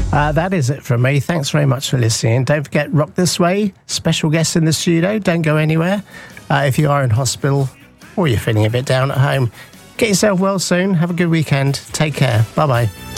That is it from me. Thanks very much for listening. Don't forget, Rock This Way, special guest in the studio. Don't go anywhere. If you are in hospital or you're feeling a bit down at home, get yourself well soon. Have a good weekend. Take care. Bye-bye.